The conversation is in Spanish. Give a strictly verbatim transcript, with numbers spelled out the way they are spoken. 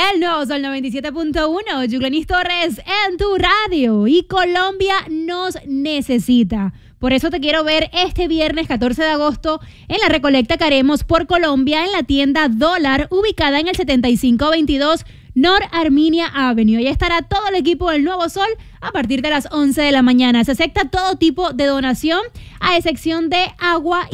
El Nuevo Sol noventa y siete punto uno, Yuglenis Torres en tu radio. Y Colombia nos necesita. Por eso te quiero ver este viernes catorce de agosto en la recolecta que haremos por Colombia en la tienda Dólar, ubicada en el setenta y cinco veintidós North Arminia Avenue. Ahí estará todo el equipo del Nuevo Sol a partir de las once de la mañana. Se acepta todo tipo de donación, a excepción de agua